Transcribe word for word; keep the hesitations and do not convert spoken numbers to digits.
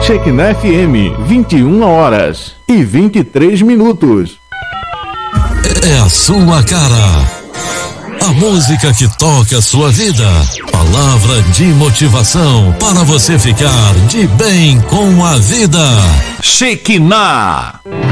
Shekinah F M, vinte e uma horas e vinte e três minutos. É a sua cara. A música que toca a sua vida. Palavra de motivação para você ficar de bem com a vida. Shekinah.